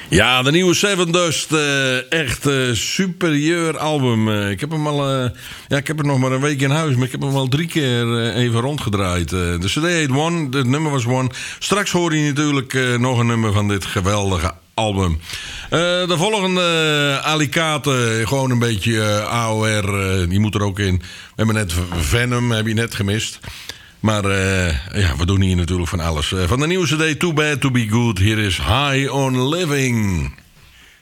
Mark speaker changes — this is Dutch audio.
Speaker 1: Ja, de nieuwe Seven Dust. Echt superieur album. Ik heb hem al... ik heb het nog maar een week in huis, maar ik heb hem al 3 keer even rondgedraaid. De CD heet One, het nummer was One. Straks hoor je natuurlijk nog een nummer van dit geweldige album. De volgende Alicate, gewoon een beetje AOR, die moet er ook in. We hebben net Venom, heb je net gemist. Maar we doen hier natuurlijk van alles. Van de nieuwe CD Too Bad To Be Good, hier is High On Living.